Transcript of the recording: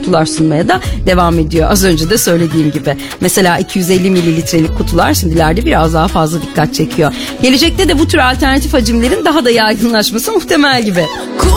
kutular sunmaya da devam ediyor. Az önce de söylediğim gibi. Mesela 250 mililitrelik kutular şimdilerde biraz daha fazla dikkat çekiyor. Gelecekte de bu tür alternatif hacimlerin daha da yaygınlaşması muhtemel gibi.